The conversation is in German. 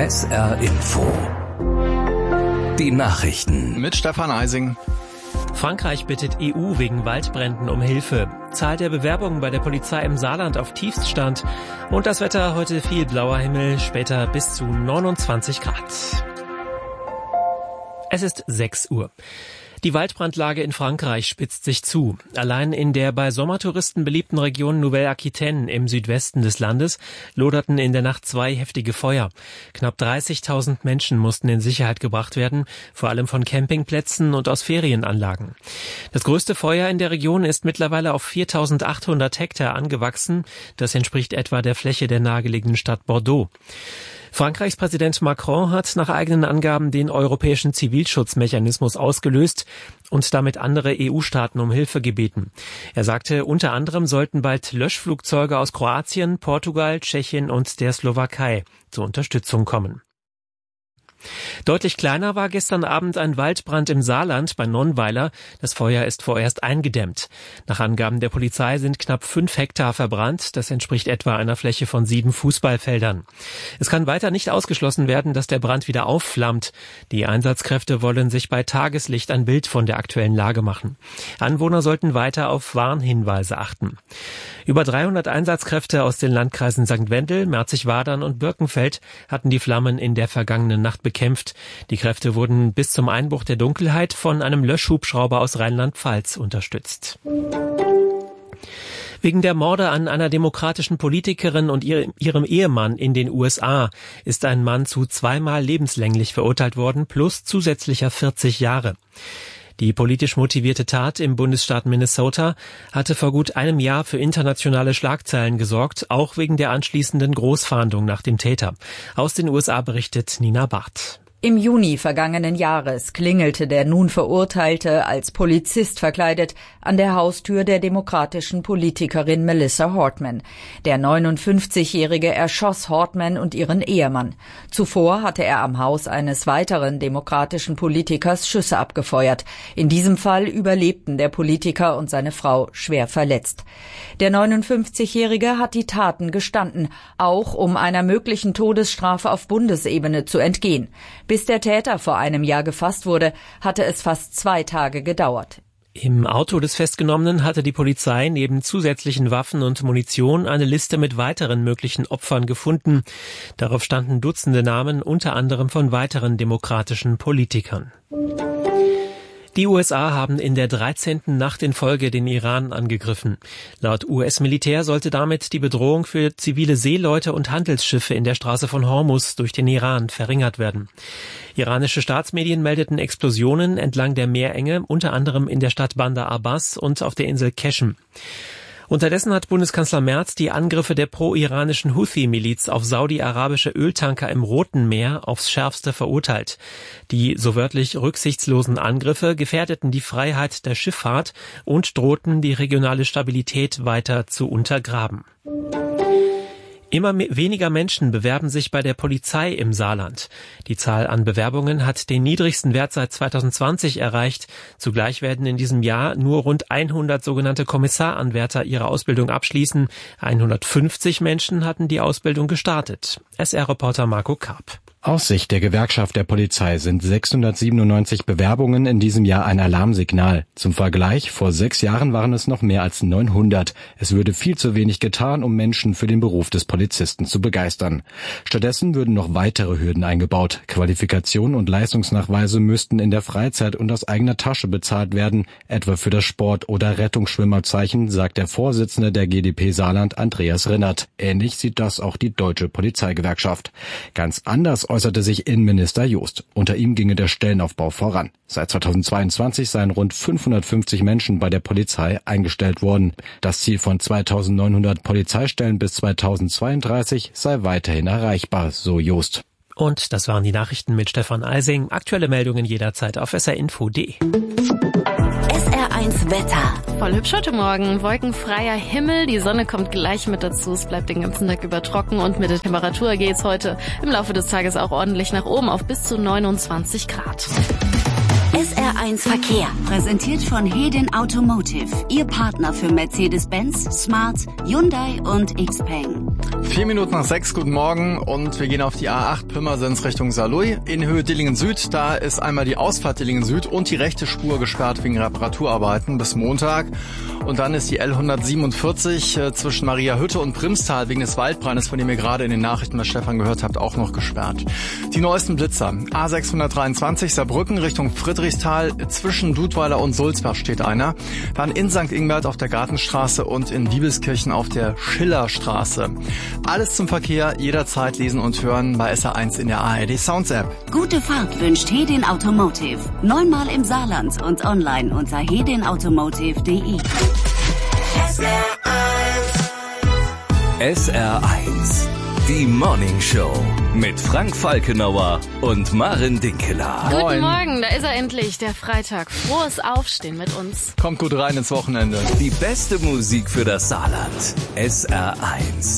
SR Info. Die Nachrichten mit Stefan Eising. Frankreich bittet EU wegen Waldbränden um Hilfe. Zahl der Bewerbungen bei der Polizei im Saarland auf Tiefststand. Und das Wetter heute viel blauer Himmel, später bis zu 29 Grad. Es ist 6 Uhr. Die Waldbrandlage in Frankreich spitzt sich zu. Allein in der bei Sommertouristen beliebten Region Nouvelle-Aquitaine im Südwesten des Landes loderten in der Nacht 2 heftige Feuer. Knapp 30.000 Menschen mussten in Sicherheit gebracht werden, vor allem von Campingplätzen und aus Ferienanlagen. Das größte Feuer in der Region ist mittlerweile auf 4.800 Hektar angewachsen. Das entspricht etwa der Fläche der nahegelegenen Stadt Bordeaux. Frankreichs Präsident Macron hat nach eigenen Angaben den europäischen Zivilschutzmechanismus ausgelöst und damit andere EU-Staaten um Hilfe gebeten. Er sagte, unter anderem sollten bald Löschflugzeuge aus Kroatien, Portugal, Tschechien und der Slowakei zur Unterstützung kommen. Deutlich kleiner war gestern Abend ein Waldbrand im Saarland bei Nonnweiler. Das Feuer ist vorerst eingedämmt. Nach Angaben der Polizei sind knapp 5 Hektar verbrannt. Das entspricht etwa einer Fläche von 7 Fußballfeldern. Es kann weiter nicht ausgeschlossen werden, dass der Brand wieder aufflammt. Die Einsatzkräfte wollen sich bei Tageslicht ein Bild von der aktuellen Lage machen. Anwohner sollten weiter auf Warnhinweise achten. Über 300 Einsatzkräfte aus den Landkreisen St. Wendel, Merzig-Wadern und Birkenfeld hatten die Flammen in der vergangenen Nacht bekämpft. Die Kräfte wurden bis zum Einbruch der Dunkelheit von einem Löschhubschrauber aus Rheinland-Pfalz unterstützt. Wegen der Morde an einer demokratischen Politikerin und ihrem Ehemann in den USA ist ein Mann zu 2-mal lebenslänglich verurteilt worden, plus zusätzlicher 40 Jahre. Die politisch motivierte Tat im Bundesstaat Minnesota hatte vor gut einem Jahr für internationale Schlagzeilen gesorgt, auch wegen der anschließenden Großfahndung nach dem Täter. Aus den USA berichtet Nina Barth. Im Juni vergangenen Jahres klingelte der nun Verurteilte als Polizist verkleidet an der Haustür der demokratischen Politikerin Melissa Hortman. Der 59-Jährige erschoss Hortman und ihren Ehemann. Zuvor hatte er am Haus eines weiteren demokratischen Politikers Schüsse abgefeuert. In diesem Fall überlebten der Politiker und seine Frau schwer verletzt. Der 59-Jährige hat die Taten gestanden, auch um einer möglichen Todesstrafe auf Bundesebene zu entgehen. Bis der Täter vor einem Jahr gefasst wurde, hatte es fast 2 Tage gedauert. Im Auto des Festgenommenen hatte die Polizei neben zusätzlichen Waffen und Munition eine Liste mit weiteren möglichen Opfern gefunden. Darauf standen Dutzende Namen, unter anderem von weiteren demokratischen Politikern. Die USA haben in der 13. Nacht in Folge den Iran angegriffen. Laut US-Militär sollte damit die Bedrohung für zivile Seeleute und Handelsschiffe in der Straße von Hormuz durch den Iran verringert werden. Iranische Staatsmedien meldeten Explosionen entlang der Meerenge, unter anderem in der Stadt Bandar Abbas und auf der Insel Keshem. Unterdessen hat Bundeskanzler Merz die Angriffe der pro-iranischen Houthi-Miliz auf saudi-arabische Öltanker im Roten Meer aufs Schärfste verurteilt. Die so wörtlich rücksichtslosen Angriffe gefährdeten die Freiheit der Schifffahrt und drohten die regionale Stabilität weiter zu untergraben. Immer weniger Menschen bewerben sich bei der Polizei im Saarland. Die Zahl an Bewerbungen hat den niedrigsten Wert seit 2020 erreicht. Zugleich werden in diesem Jahr nur rund 100 sogenannte Kommissaranwärter ihre Ausbildung abschließen. 150 Menschen hatten die Ausbildung gestartet. SR-Reporter Marco Karp. Aus Sicht der Gewerkschaft der Polizei sind 697 Bewerbungen in diesem Jahr ein Alarmsignal. Zum Vergleich, vor 6 Jahren waren es noch mehr als 900. Es würde viel zu wenig getan, um Menschen für den Beruf des Polizisten zu begeistern. Stattdessen würden noch weitere Hürden eingebaut. Qualifikation und Leistungsnachweise müssten in der Freizeit und aus eigener Tasche bezahlt werden, etwa für das Sport- oder Rettungsschwimmerzeichen, sagt der Vorsitzende der GdP Saarland, Andreas Rinnert. Ähnlich sieht das auch die Deutsche Polizeigewerkschaft. Ganz anders äußerte sich Innenminister Jost. Unter ihm ginge der Stellenaufbau voran. Seit 2022 seien rund 550 Menschen bei der Polizei eingestellt worden. Das Ziel von 2.900 Polizeistellen bis 2032 sei weiterhin erreichbar, so Jost. Und das waren die Nachrichten mit Stefan Eising. Aktuelle Meldungen jederzeit auf srinfo.de. SR1 Wetter. Voll hübsch heute Morgen. Wolkenfreier Himmel. Die Sonne kommt gleich mit dazu. Es bleibt den ganzen Tag über trocken und mit der Temperatur geht's heute im Laufe des Tages auch ordentlich nach oben auf bis zu 29 Grad. SR1 Verkehr. Präsentiert von Hedin Automotive. Ihr Partner für Mercedes-Benz, Smart, Hyundai und Xpeng. 4 Minuten nach 6, guten Morgen, und wir gehen auf die A8 Pirmasens Richtung Saarlouis. In Höhe Dillingen Süd, da ist einmal die Ausfahrt Dillingen Süd und die rechte Spur gesperrt wegen Reparaturarbeiten bis Montag. Und dann ist die L147 zwischen Mariahütte und Primstal wegen des Waldbrandes, von dem ihr gerade in den Nachrichten bei Stefan gehört habt, auch noch gesperrt. Die neuesten Blitzer. A623 Saarbrücken Richtung Friedrichsthal, zwischen Dudweiler und Sulzbach steht einer. Dann in St. Ingbert auf der Gartenstraße und in Diebelskirchen auf der Schillerstraße. Alles zum Verkehr, jederzeit lesen und hören bei SR1 in der ARD Sounds App. Gute Fahrt wünscht Hedin Automotive. 9-mal im Saarland und online unter hedinautomotive.de. SR1, die Morning Show mit Frank Falkenauer und Maren Dinkeler. Guten Morgen, da ist er endlich, der Freitag. Frohes Aufstehen mit uns. Kommt gut rein ins Wochenende. Die beste Musik für das Saarland. SR1.